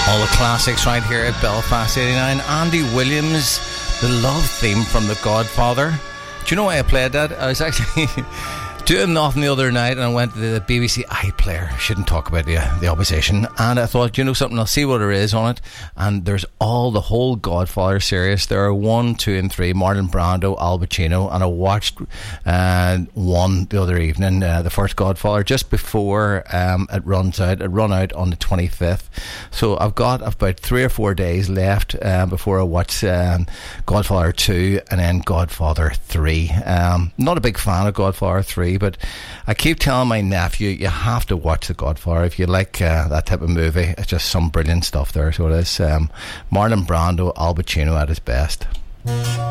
All the classics right here at Belfast 89. Andy Williams, the love theme from The Godfather. Do you know why I played that? I was actually doing nothing the other night and I went to the BBC iPlayer. Shouldn't talk about the opposition. And I thought, you know something, I'll see what there is on it. And there's the whole Godfather series. There are 1, 2 and 3, Marlon Brando, Al Pacino. And I watched one the other evening, the first Godfather, just before it runs out. It run out on the 25th. So I've got about 3 or 4 days left before I watch Godfather 2 and then Godfather 3. Not a big fan of Godfather 3, but I keep telling my nephew, you have to watch The Godfather if you like that type of movie. It's just some brilliant stuff there. So it is. Marlon Brando, Al Pacino at his best.